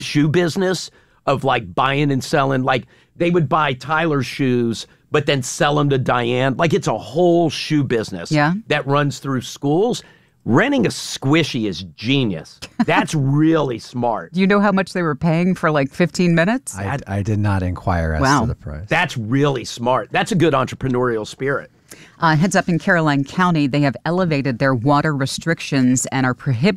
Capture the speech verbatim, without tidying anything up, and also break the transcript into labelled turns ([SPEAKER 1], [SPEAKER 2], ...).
[SPEAKER 1] shoe business of like buying and selling. Like they would buy Tyler's shoes, but then sell them to Diane. Like it's a whole shoe business
[SPEAKER 2] yeah.
[SPEAKER 1] that runs through schools. Renting a squishy is genius. That's really smart.
[SPEAKER 2] Do you know how much they were paying for like fifteen minutes?
[SPEAKER 3] I, I did not inquire as
[SPEAKER 2] wow.
[SPEAKER 3] to the price.
[SPEAKER 1] That's really smart. That's a good entrepreneurial spirit.
[SPEAKER 2] Uh, heads up in Caroline County, they have elevated their water restrictions and are prohibiting